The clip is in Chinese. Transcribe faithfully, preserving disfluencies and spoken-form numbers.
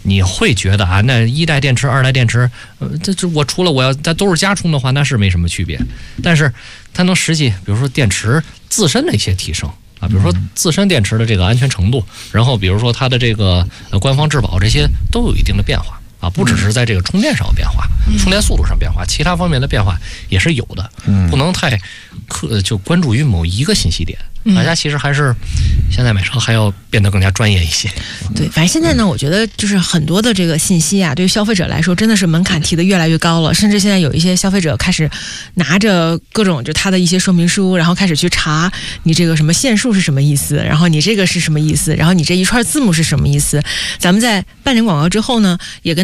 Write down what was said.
你会觉得啊，那一代电池、二代电池，呃，这这我除了我要它都是家充的话，那是没什么区别。但是它能实际，比如说电池自身的一些提升啊，比如说自身电池的这个安全程度，然后比如说它的这个呃官方质保，这些都有一定的变化。啊，不只是在这个充电上有变化，嗯、充电速度上变化，其他方面的变化也是有的。嗯、不能太刻就关注于某一个信息点。嗯、大家其实还是现在买车还要变得更加专业一些。 对，反正现在呢，我觉得就是很多的这个信息啊，对于消费者来说真的是门槛提得越来越高了，甚至现在有一些消费者开始拿着各种就他的一些说明书，然后开始去查你这个什么线数是什么意思，然后你这个是什么意思，然后你这一串字母是什么意思。咱们在半年广告之后呢，也跟